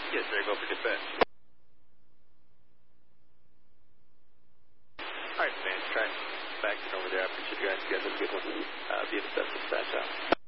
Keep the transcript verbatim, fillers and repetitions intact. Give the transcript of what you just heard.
Yes, sir. Go for dispatch. All right, man. Try back over there. I appreciate you guys. You guys have a good one. Uh, be in touch with dispatch out.